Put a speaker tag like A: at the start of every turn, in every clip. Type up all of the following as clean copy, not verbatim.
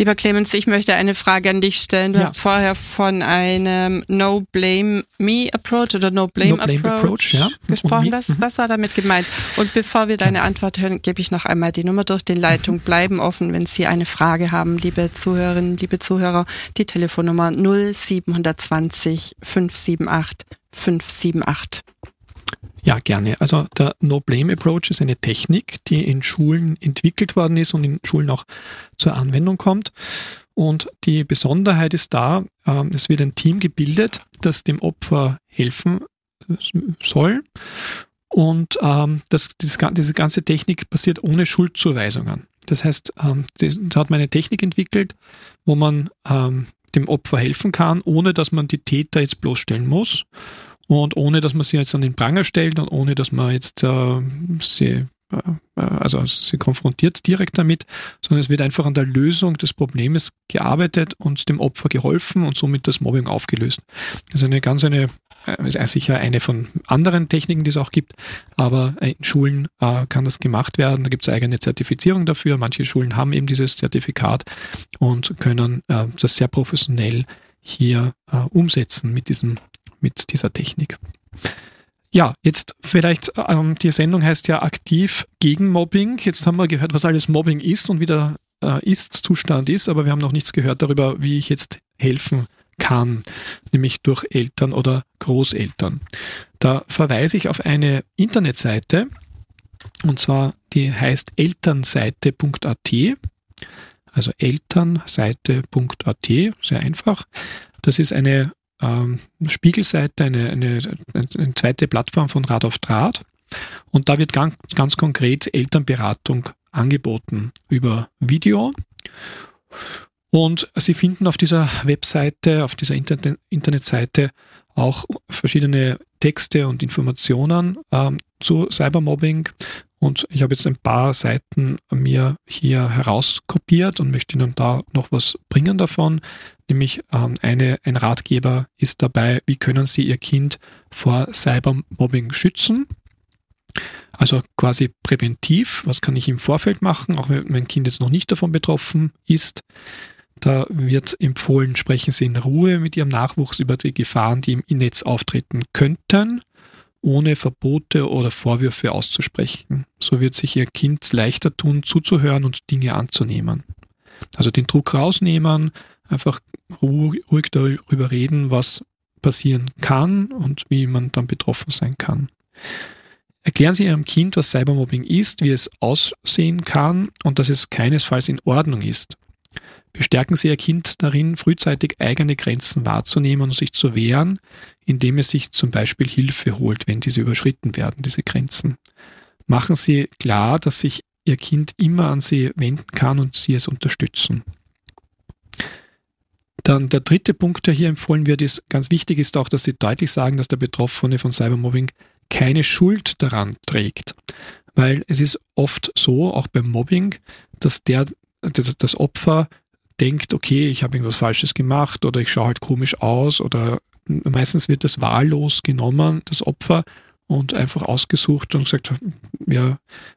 A: Lieber Clemens, ich möchte eine Frage an dich stellen. Du hast vorher von einem No-Blame-Me-Approach oder No-Blame-Approach gesprochen. Was war damit gemeint? Und bevor wir deine Antwort hören, gebe ich noch einmal die Nummer durch. Die Leitungen bleiben offen, wenn Sie eine Frage haben, liebe Zuhörerinnen, liebe Zuhörer. Die Telefonnummer 0720 578 578.
B: Ja, gerne. Also der No-Blame-Approach ist eine Technik, die in Schulen entwickelt worden ist und in Schulen auch zur Anwendung kommt. Und die Besonderheit ist da, es wird ein Team gebildet, das dem Opfer helfen soll. Und diese ganze Technik passiert ohne Schuldzuweisungen. Das heißt, da hat man eine Technik entwickelt, wo man dem Opfer helfen kann, ohne dass man die Täter jetzt bloßstellen muss. Und ohne, dass man sie jetzt an den Pranger stellt und ohne, dass man jetzt sie konfrontiert direkt damit, sondern es wird einfach an der Lösung des Problems gearbeitet und dem Opfer geholfen und somit das Mobbing aufgelöst. Das ist sicher eine von anderen Techniken, die es auch gibt, aber in Schulen kann das gemacht werden. Da gibt es eigene Zertifizierung dafür. Manche Schulen haben eben dieses Zertifikat und können das sehr professionell hier umsetzen mit dieser Technik. Ja, jetzt vielleicht, die Sendung heißt ja aktiv gegen Mobbing. Jetzt haben wir gehört, was alles Mobbing ist und wie der Ist-Zustand ist, aber wir haben noch nichts gehört darüber, wie ich jetzt helfen kann, nämlich durch Eltern oder Großeltern. Da verweise ich auf eine Internetseite, und zwar die heißt elternseite.at, also elternseite.at, sehr einfach. Das ist eine Spiegelseite, eine zweite Plattform von Rat auf Draht. Und da wird ganz konkret Elternberatung angeboten über Video. Und Sie finden auf dieser Webseite, auf dieser Internetseite auch verschiedene Texte und Informationen zu Cybermobbing. Und ich habe jetzt ein paar Seiten mir hier herauskopiert und möchte Ihnen da noch was bringen davon. Nämlich ein Ratgeber ist dabei, wie können Sie Ihr Kind vor Cybermobbing schützen? Also quasi präventiv, was kann ich im Vorfeld machen, auch wenn mein Kind jetzt noch nicht davon betroffen ist. Da wird empfohlen, sprechen Sie in Ruhe mit Ihrem Nachwuchs über die Gefahren, die im Netz auftreten könnten, ohne Verbote oder Vorwürfe auszusprechen. So wird sich Ihr Kind leichter tun, zuzuhören und Dinge anzunehmen. Also den Druck rausnehmen, einfach ruhig darüber reden, was passieren kann und wie man dann betroffen sein kann. Erklären Sie Ihrem Kind, was Cybermobbing ist, wie es aussehen kann und dass es keinesfalls in Ordnung ist. Bestärken Sie Ihr Kind darin, frühzeitig eigene Grenzen wahrzunehmen und sich zu wehren, indem es sich zum Beispiel Hilfe holt, wenn diese überschritten werden, diese Grenzen. Machen Sie klar, dass sich Ihr Kind immer an Sie wenden kann und Sie es unterstützen. Dann der dritte Punkt, der hier empfohlen wird, ist ganz wichtig, ist auch, dass Sie deutlich sagen, dass der Betroffene von Cybermobbing keine Schuld daran trägt. Weil es ist oft so, auch beim Mobbing, dass das Opfer denkt, okay, ich habe irgendwas Falsches gemacht oder ich schaue halt komisch aus oder meistens wird das wahllos genommen, das Opfer, und einfach ausgesucht und gesagt, wir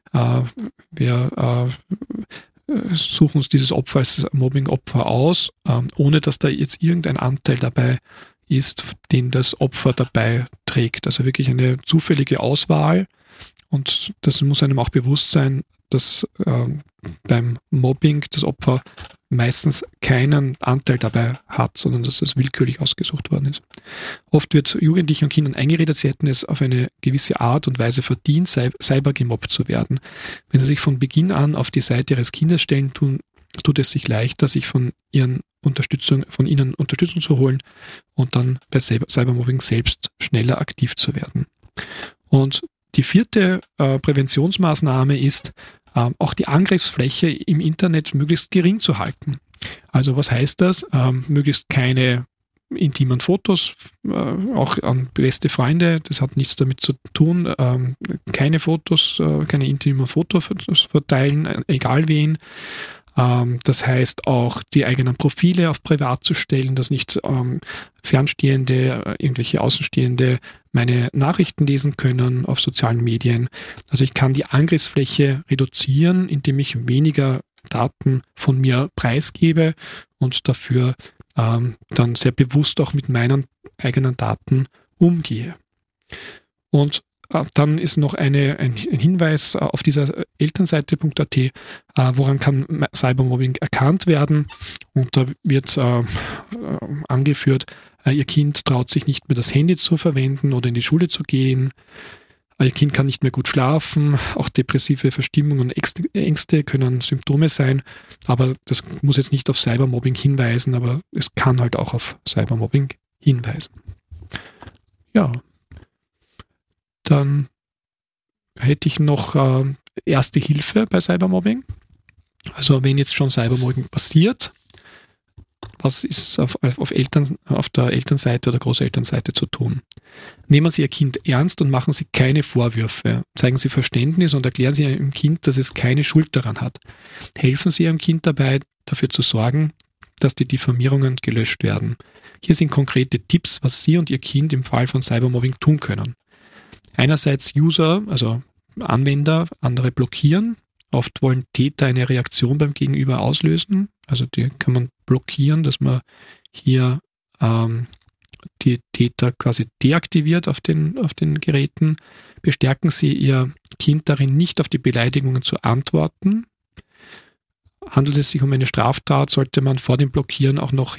B: suchen uns dieses Opfer als Mobbing-Opfer aus, ohne dass da jetzt irgendein Anteil dabei ist, den das Opfer dabei trägt. Also wirklich eine zufällige Auswahl, und das muss einem auch bewusst sein, dass beim Mobbing das Opfer meistens keinen Anteil dabei hat, sondern dass das willkürlich ausgesucht worden ist. Oft wird Jugendlichen und Kindern eingeredet, sie hätten es auf eine gewisse Art und Weise verdient, cyber gemobbt zu werden. Wenn sie sich von Beginn an auf die Seite ihres Kindes stellen, tut es sich leichter, sich von ihnen Unterstützung zu holen und dann bei Cybermobbing selbst schneller aktiv zu werden. Und die vierte Präventionsmaßnahme ist, auch die Angriffsfläche im Internet möglichst gering zu halten. Also was heißt das? Möglichst keine intimen Fotos, auch an beste Freunde, das hat nichts damit zu tun. Keine Fotos, keine intimen Fotos verteilen, egal wen. Das heißt auch, die eigenen Profile auf privat zu stellen, dass nicht Fernstehende, irgendwelche Außenstehende meine Nachrichten lesen können auf sozialen Medien. Also ich kann die Angriffsfläche reduzieren, indem ich weniger Daten von mir preisgebe und dafür dann sehr bewusst auch mit meinen eigenen Daten umgehe. Und dann ist noch ein Hinweis auf dieser Elternseite.at, woran kann Cybermobbing erkannt werden. Und da wird angeführt, Ihr Kind traut sich nicht mehr das Handy zu verwenden oder in die Schule zu gehen. Ihr Kind kann nicht mehr gut schlafen. Auch depressive Verstimmungen und Ängste können Symptome sein. Aber das muss jetzt nicht auf Cybermobbing hinweisen, aber es kann halt auch auf Cybermobbing hinweisen. Ja. Dann hätte ich noch Erste Hilfe bei Cybermobbing. Also wenn jetzt schon Cybermobbing passiert, was ist auf der Elternseite oder Großelternseite zu tun? Nehmen Sie Ihr Kind ernst und machen Sie keine Vorwürfe. Zeigen Sie Verständnis und erklären Sie Ihrem Kind, dass es keine Schuld daran hat. Helfen Sie Ihrem Kind dabei, dafür zu sorgen, dass die Diffamierungen gelöscht werden. Hier sind konkrete Tipps, was Sie und Ihr Kind im Fall von Cybermobbing tun können. Einerseits User, also Anwender, andere blockieren. Oft wollen Täter eine Reaktion beim Gegenüber auslösen. Also die kann man blockieren, dass man hier die Täter quasi deaktiviert auf den Geräten. Bestärken Sie Ihr Kind darin, nicht auf die Beleidigungen zu antworten. Handelt es sich um eine Straftat, sollte man vor dem Blockieren auch noch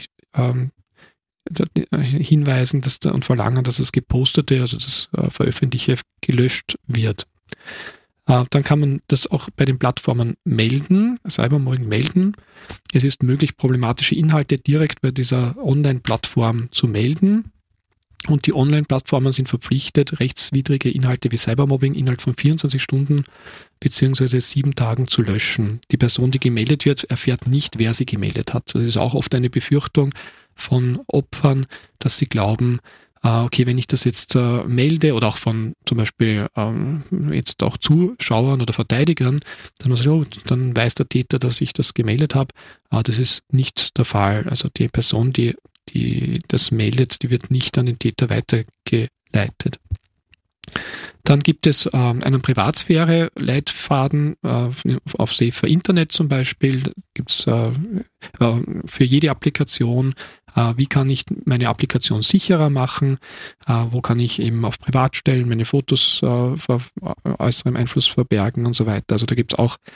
B: hinweisen und verlangen, dass das Gepostete, also das Veröffentlichte, gelöscht wird. Dann kann man das auch bei den Plattformen melden, Cybermobbing melden. Es ist möglich, problematische Inhalte direkt bei dieser Online-Plattform zu melden. Und die Online-Plattformen sind verpflichtet, rechtswidrige Inhalte wie Cybermobbing innerhalb von 24 Stunden bzw. 7 Tagen zu löschen. Die Person, die gemeldet wird, erfährt nicht, wer sie gemeldet hat. Das ist auch oft eine Befürchtung von Opfern, dass sie glauben, okay, wenn ich das jetzt melde oder auch von zum Beispiel jetzt auch Zuschauern oder Verteidigern, dann weiß der Täter, dass ich das gemeldet habe. Das ist nicht der Fall. Also die Person, die das meldet, die wird nicht an den Täter weitergeleitet. Dann gibt es einen Privatsphäre-Leitfaden auf Safer Internet zum Beispiel. Gibt es für jede Applikation, wie kann ich meine Applikation sicherer machen, wo kann ich eben auf Privat stellen, meine Fotos vor äußerem Einfluss verbergen und so weiter. Also da gibt es auch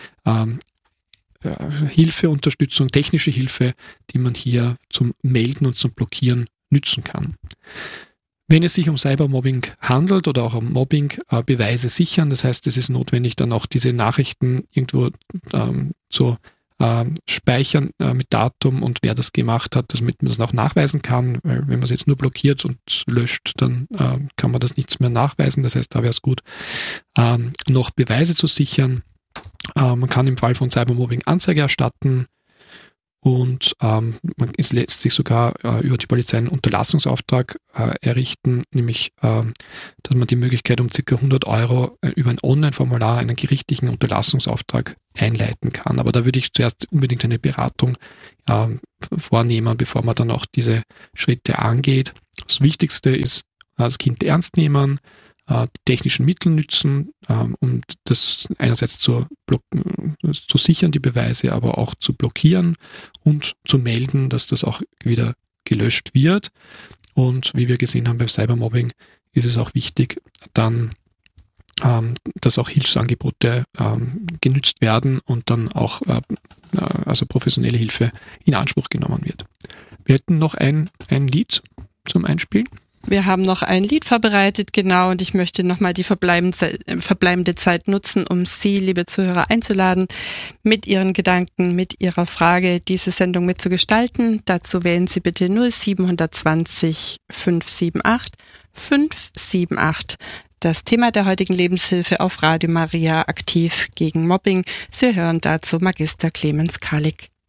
B: Hilfe, Unterstützung, technische Hilfe, die man hier zum Melden und zum Blockieren nützen kann. Wenn es sich um Cybermobbing handelt oder auch um Mobbing, Beweise sichern. Das heißt, es ist notwendig, dann auch diese Nachrichten irgendwo zu speichern mit Datum und wer das gemacht hat, damit man das auch nachweisen kann. Weil wenn man es jetzt nur blockiert und löscht, dann kann man das nichts mehr nachweisen. Das heißt, da wäre es gut, noch Beweise zu sichern. Man kann im Fall von Cybermobbing Anzeige erstatten. Und es lässt sich sogar über die Polizei einen Unterlassungsauftrag errichten, nämlich, dass man die Möglichkeit um ca. 100 € über ein Online-Formular einen gerichtlichen Unterlassungsauftrag einleiten kann. Aber da würde ich zuerst unbedingt eine Beratung vornehmen, bevor man dann auch diese Schritte angeht. Das Wichtigste ist, das Kind ernst nehmen, die technischen Mittel nützen, um das einerseits zu sichern, die Beweise, aber auch zu blockieren und zu melden, dass das auch wieder gelöscht wird. Und wie wir gesehen haben beim Cybermobbing, ist es auch wichtig, dann, dass auch Hilfsangebote genützt werden und dann auch also professionelle Hilfe in Anspruch genommen wird. Wir hätten noch ein Lied zum Einspielen.
A: Wir haben noch ein Lied vorbereitet, genau, und ich möchte nochmal die verbleibende Zeit nutzen, um Sie, liebe Zuhörer, einzuladen, mit Ihren Gedanken, mit Ihrer Frage diese Sendung mitzugestalten. Dazu wählen Sie bitte 0720 578 578. Das Thema der heutigen Lebenshilfe auf Radio Maria, aktiv gegen Mobbing. Sie hören dazu Magister Clemens Karlik.